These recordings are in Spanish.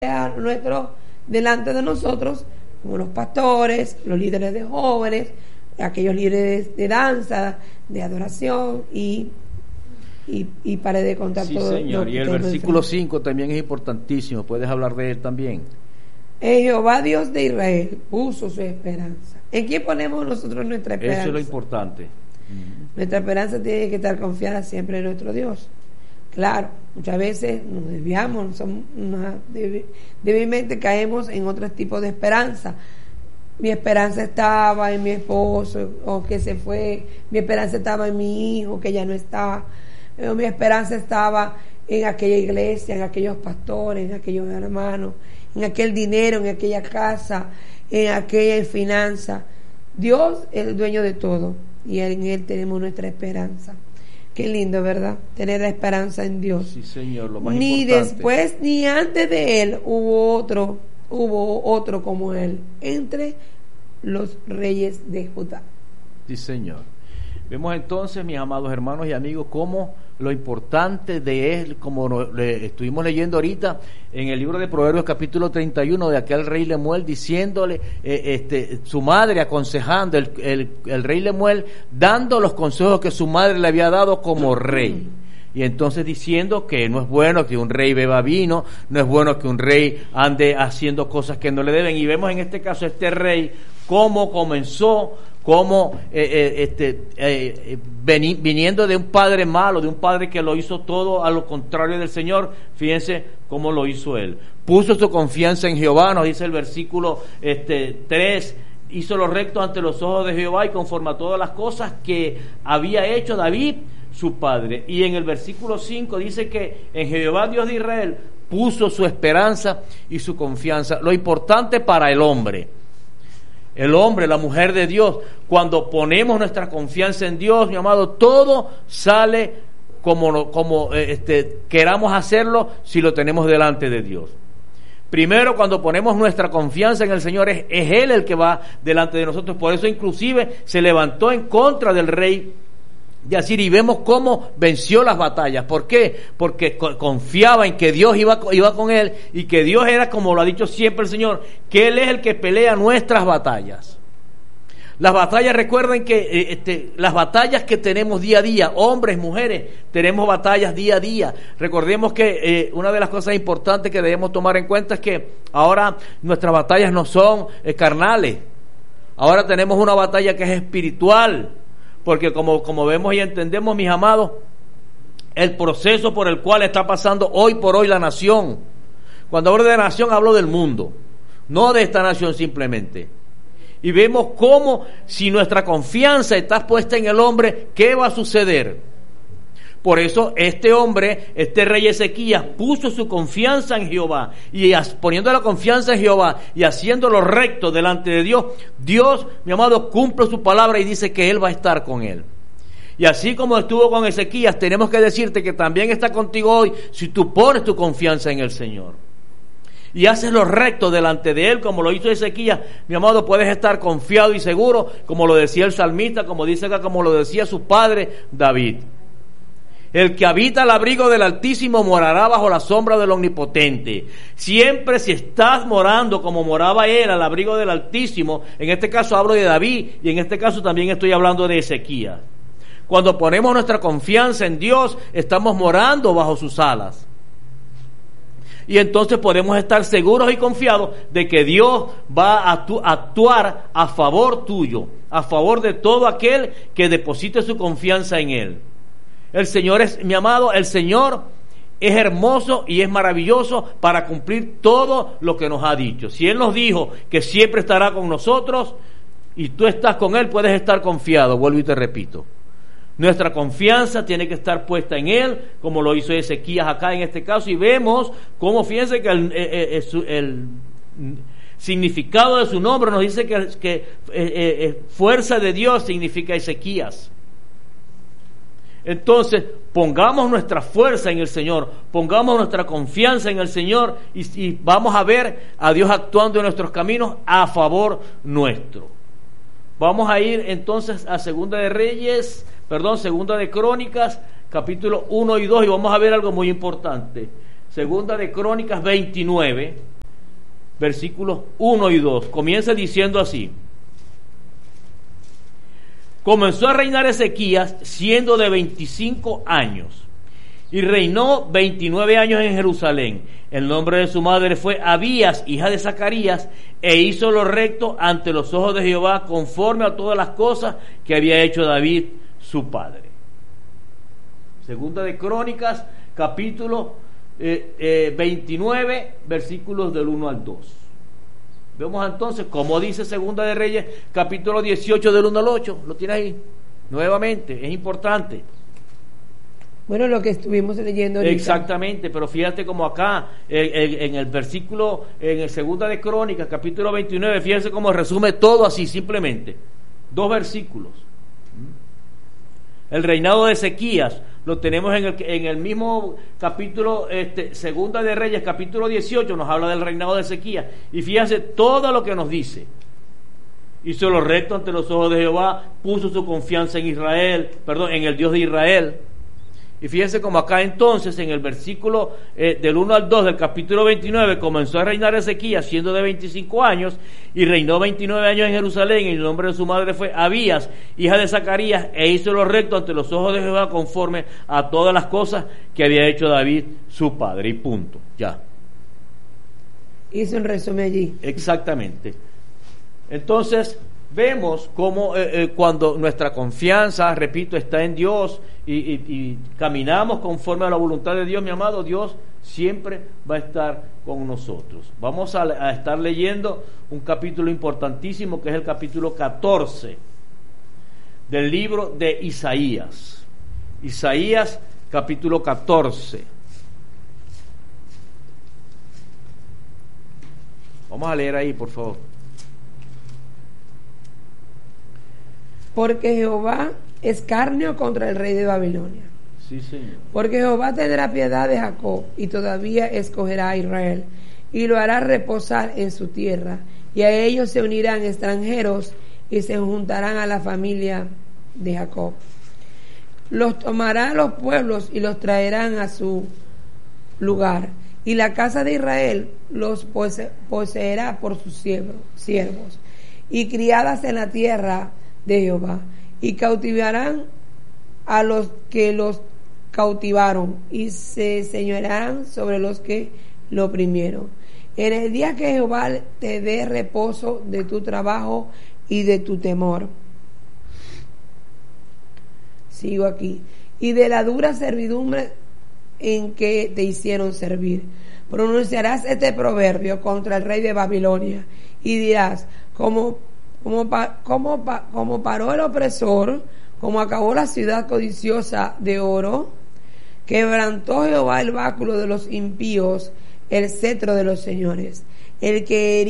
delante de nosotros, como los pastores, los líderes de jóvenes, aquellos líderes de danza, de adoración y para de contar sí, todo. Señor. Y el versículo 5 también es importantísimo, puedes hablar de él también. Jehová Dios de Israel puso su esperanza. ¿En quién ponemos nosotros nuestra esperanza? Eso es lo importante. Nuestra esperanza tiene que estar confiada siempre en nuestro Dios. Claro, muchas veces nos desviamos, débilmente caemos en otros tipos de esperanza. Mi esperanza estaba en mi esposo, o que se fue. Mi esperanza estaba en mi hijo, que ya no está. Mi esperanza estaba en aquella iglesia, en aquellos pastores, en aquellos hermanos, en aquel dinero, en aquella casa, en aquella finanza. Dios es el dueño de todo y en Él tenemos nuestra esperanza. Qué lindo, ¿verdad? Tener la esperanza en Dios. Sí, Señor, lo más ni importante. Después ni antes de Él hubo otro como Él entre los reyes de Judá. Sí, Señor. Vemos entonces, mis amados hermanos y amigos, cómo lo importante de él, como estuvimos leyendo ahorita en el libro de Proverbios capítulo 31, de aquel rey Lemuel diciéndole, su madre aconsejando, el rey Lemuel dando los consejos que su madre le había dado como rey. Y entonces diciendo que no es bueno que un rey beba vino, no es bueno que un rey ande haciendo cosas que no le deben. Y vemos en este caso este rey cómo comenzó, como viniendo de un padre malo, de un padre que lo hizo todo a lo contrario del Señor. Fíjense cómo lo hizo él. Puso su confianza en Jehová, nos dice el versículo 3, hizo lo recto ante los ojos de Jehová y conforme a todas las cosas que había hecho David su padre. Y en el versículo 5 dice que en Jehová Dios de Israel puso su esperanza y su confianza. Lo importante para el hombre, la mujer de Dios, cuando ponemos nuestra confianza en Dios, mi amado, todo sale como queramos hacerlo si lo tenemos delante de Dios. Primero, cuando ponemos nuestra confianza en el Señor, es Él el que va delante de nosotros. Por eso inclusive se levantó en contra del rey de Asiria y vemos cómo venció las batallas. ¿Por qué? Porque confiaba en que Dios iba con él y que Dios era, como lo ha dicho siempre el Señor, que Él es el que pelea nuestras batallas. Las batallas, recuerden que las batallas que tenemos día a día, hombres, mujeres, tenemos batallas día a día. Recordemos que una de las cosas importantes que debemos tomar en cuenta es que ahora nuestras batallas no son carnales. Ahora tenemos una batalla que es espiritual. Porque como vemos y entendemos, mis amados, el proceso por el cual está pasando hoy por hoy la nación. Cuando hablo de nación, hablo del mundo, no de esta nación simplemente. Y vemos cómo, si nuestra confianza está puesta en el hombre, ¿qué va a suceder? Por eso este hombre, este rey Ezequías, puso su confianza en Jehová, y poniendo la confianza en Jehová y haciendo lo recto delante de Dios, Dios, mi amado, cumple su palabra y dice que Él va a estar con él. Y así como estuvo con Ezequías, tenemos que decirte que también está contigo hoy si tú pones tu confianza en el Señor y haces lo recto delante de Él, como lo hizo Ezequías. Mi amado, puedes estar confiado y seguro, como lo decía el salmista, como dice acá, como lo decía su padre David. El que habita al abrigo del Altísimo morará bajo la sombra del Omnipotente. Siempre, si estás morando como moraba él al abrigo del Altísimo, en este caso hablo de David y en este caso también estoy hablando de Ezequías. Cuando ponemos nuestra confianza en Dios, estamos morando bajo sus alas. Y entonces podemos estar seguros y confiados de que Dios va a actuar a favor tuyo, a favor de todo aquel que deposite su confianza en Él. El Señor es, mi amado, el Señor es hermoso y es maravilloso para cumplir todo lo que nos ha dicho. Si Él nos dijo que siempre estará con nosotros y tú estás con Él, puedes estar confiado. Vuelvo y te repito. Nuestra confianza tiene que estar puesta en Él, como lo hizo Ezequías acá en este caso, y vemos cómo, fíjense que el significado de su nombre nos dice que fuerza de Dios significa Ezequías. Entonces, pongamos nuestra fuerza en el Señor, pongamos nuestra confianza en el Señor y vamos a ver a Dios actuando en nuestros caminos a favor nuestro. Vamos a ir entonces a Segunda de Crónicas, capítulo 1 y 2, y vamos a ver algo muy importante. Segunda de Crónicas 29, versículos 1 y 2. Comienza diciendo así: comenzó a reinar Ezequías siendo de 25 años y reinó 29 años en Jerusalén. El nombre de su madre fue Abías, hija de Zacarías, e hizo lo recto ante los ojos de Jehová, conforme a todas las cosas que había hecho David su padre. Segunda de Crónicas, capítulo 29, versículos del 1 al 2. Vemos entonces cómo dice Segunda de Reyes, capítulo 18, del 1 al 8. Lo tiene ahí, nuevamente, es importante. Bueno, lo que estuvimos leyendo ahorita. Exactamente, pero fíjate como acá, en el versículo, en el Segunda de Crónicas, capítulo 29, fíjate cómo resume todo así, simplemente. 2 versículos. El reinado de Ezequías lo tenemos en el mismo capítulo, Segunda de Reyes, capítulo 18, nos habla del reinado de Ezequías. Y fíjate todo lo que nos dice. Hizo lo recto ante los ojos de Jehová, puso su confianza en en el Dios de Israel. Y fíjense como acá entonces, en el versículo del 1 al 2 del capítulo 29, comenzó a reinar Ezequías siendo de 25 años y reinó 29 años en Jerusalén, y el nombre de su madre fue Abías, hija de Zacarías, e hizo lo recto ante los ojos de Jehová conforme a todas las cosas que había hecho David su padre. Y punto, ya. Hizo un resumen allí. Exactamente. Entonces, vemos cómo cuando nuestra confianza, repito, está en Dios y caminamos conforme a la voluntad de Dios, mi amado, Dios siempre va a estar con nosotros. Vamos a estar leyendo un capítulo importantísimo, que es el capítulo 14 del libro de Isaías. Isaías, capítulo 14. Vamos a leer ahí, por favor. Porque Jehová escarnio contra el rey de Babilonia. Sí, Señor. Porque Jehová tendrá piedad de Jacob y todavía escogerá a Israel y lo hará reposar en su tierra, y a ellos se unirán extranjeros y se juntarán a la familia de Jacob. Los tomará los pueblos y los traerán a su lugar, y la casa de Israel los poseerá por sus siervos y criadas en la tierra de Jehová, y cautivarán a los que los cautivaron y se señorearán sobre los que lo oprimieron. En el día que Jehová te dé reposo de tu trabajo y de tu temor. Sigo aquí. Y de la dura servidumbre en que te hicieron servir. Pronunciarás este proverbio contra el rey de Babilonia y dirás: como paró el opresor, como acabó la ciudad codiciosa de oro, quebrantó Jehová el báculo de los impíos, el cetro de los señores, el que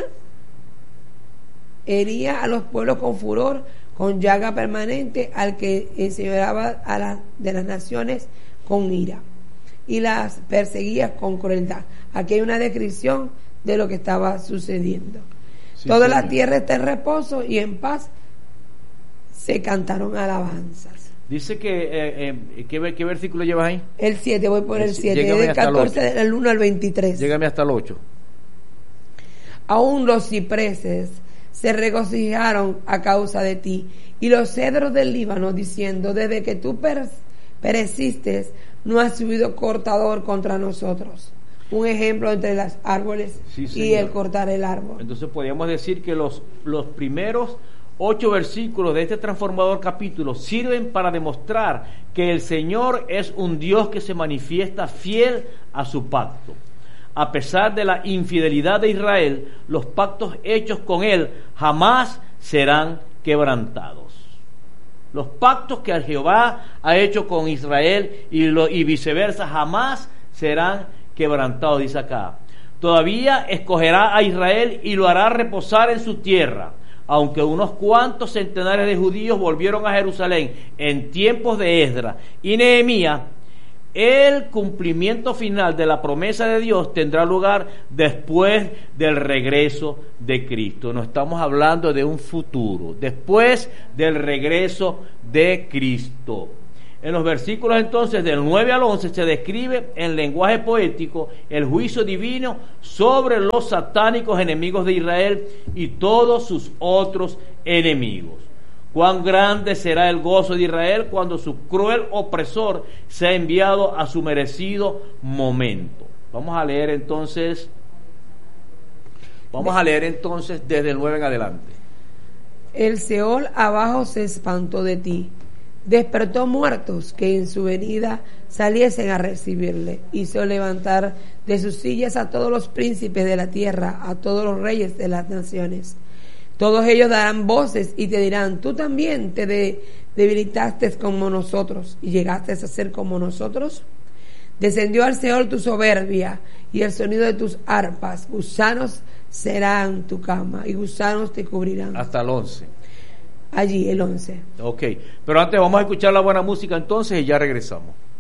hería a los pueblos con furor, con llaga permanente, al que enseñoreaba de las naciones con ira y las perseguía con crueldad. Aquí hay una descripción de lo que estaba sucediendo. Sí, toda la tierra está en reposo y en paz, se cantaron alabanzas. Dice que, ¿qué versículo llevas ahí? El 7, voy por el 7, del 14, del 1 al 23. Llégame hasta el 8. Aún los cipreses se regocijaron a causa de ti, y los cedros del Líbano, diciendo: desde que tú pereciste, no has subido cortador contra nosotros. Un ejemplo entre los árboles, sí, y el cortar el árbol. Entonces podríamos decir que los primeros 8 versículos de este transformador capítulo sirven para demostrar que el Señor es un Dios que se manifiesta fiel a su pacto. A pesar de la infidelidad de Israel, los pactos hechos con Él jamás serán quebrantados. Los pactos que Jehová ha hecho con Israel y viceversa jamás serán quebrantados, dice acá. Todavía escogerá a Israel y lo hará reposar en su tierra. Aunque unos cuantos centenares de judíos volvieron a Jerusalén en tiempos de Esdras y Nehemías, el cumplimiento final de la promesa de Dios tendrá lugar después del regreso de Cristo. No estamos hablando de un futuro, después del regreso de Cristo. En los versículos entonces del 9 al 11 se describe en lenguaje poético el juicio divino sobre los satánicos enemigos de Israel y todos sus otros enemigos. Cuán grande será el gozo de Israel cuando su cruel opresor sea enviado a su merecido momento. Vamos a leer entonces desde el 9 en adelante. El Seol abajo se espantó de ti, despertó muertos que en su venida saliesen a recibirle, hizo levantar de sus sillas a todos los príncipes de la tierra, a todos los reyes de las naciones. Todos ellos darán voces y te dirán: tú también te debilitaste como nosotros y llegaste a ser como nosotros. Descendió al Seol tu soberbia y el sonido de tus arpas. Gusanos serán tu cama y gusanos te cubrirán. Hasta el 11. Allí, el 11. Ok, pero antes vamos a escuchar la buena música entonces y ya regresamos.